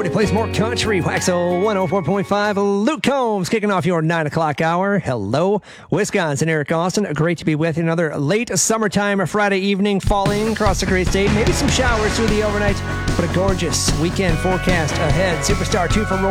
He plays more country. Waxo 104.5. Luke Combs kicking off your 9 o'clock hour. Hello, Wisconsin. Eric Austin. Great to be with you. Another late summertime or Friday evening falling across the great state. Maybe some showers through the overnight, but a gorgeous weekend forecast ahead. Superstar 2 from